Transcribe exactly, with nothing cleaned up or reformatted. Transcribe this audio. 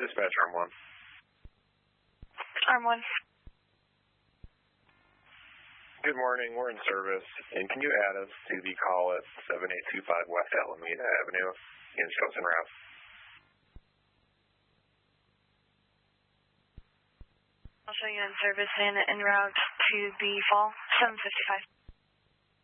Dispatch Arm one. Arm one. Good morning, we're in service, and can you add us to the call at seven eight two five West Alameda Avenue in Chosin Route? I'll show you in service in en route to the fall, seven fifty-five.